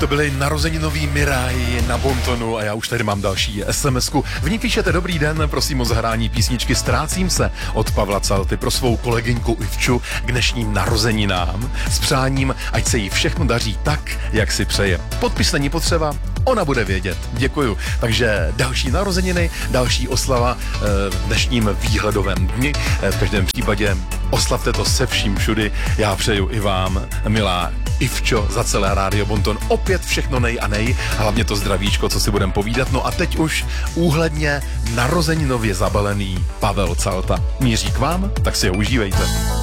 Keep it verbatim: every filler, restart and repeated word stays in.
To byly narozeninový Miraj na Bontonu a já už tady mám další es em esku. V ní píšete: dobrý den, prosím o zahrání písničky Ztrácím se od Pavla Calty pro svou kolegyňku Ivču k dnešním narozeninám s přáním, ať se jí všechno daří tak, jak si přeje. Podpis není potřeba, ona bude vědět. Děkuju. Takže další narozeniny, další oslava v dnešním výhledovém dni. V každém případě oslavte to se vším všudy. Já přeju i vám, milá Ivčo, za celé Rádio Bonton opět všechno nej a nej, hlavně to zdravíčko, co si budem povídat. No a teď už úhledně narozeninově zabalený Pavel Calta míří k vám, tak si ho užívejte.